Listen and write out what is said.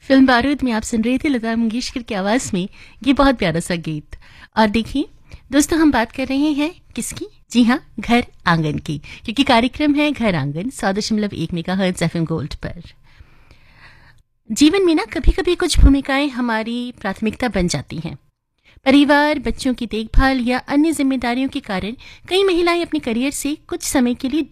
Film बारूद में आप सुन रहे थे लता मंगेशकर की आवाज़ में ये बहुत प्यारा सा गीत। और देखिए दोस्तों, हम बात कर रहे हैं किसकी? जी हाँ, घर आंगन की, क्योंकि कार्यक्रम है घर आंगन 100.1 मेगाहर्ट्ज़ एफएम गोल्ड पर। जीवन में ना कभी कभी कुछ भूमिकाएं हमारी प्राथमिकता बन जाती हैं। परिवार, बच्चों की देखभाल या अन्य जिम्मेदारियों के कारण कई महिलाएं अपने करियर से कुछ समय के लिए